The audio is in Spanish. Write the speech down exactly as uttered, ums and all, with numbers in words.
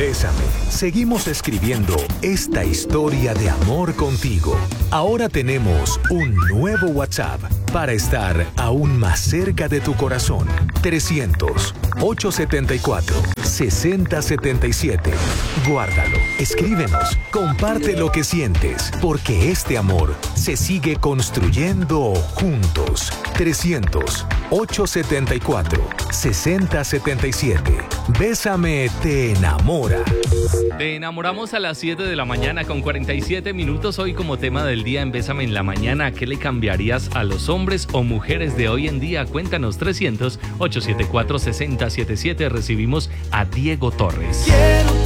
Bésame. Seguimos escribiendo esta historia de amor contigo. Ahora tenemos un nuevo WhatsApp para estar aún más cerca de tu corazón. trescientos, ochocientos setenta y cuatro, sesenta setenta y siete. Guárdalo, escríbenos, comparte lo que sientes, porque este amor se sigue construyendo juntos. trescientos, ochocientos setenta y cuatro, sesenta setenta y siete. Bésame te enamora. Te enamoramos a las siete de la mañana con cuarenta y siete minutos. Hoy como tema del día en Bésame en la mañana, ¿qué le cambiarías a los hombres o mujeres de hoy en día? Cuéntanos. Trescientos, ochocientos setenta y cuatro, sesenta setenta y siete. Recibimos a Diego Torres. Quiero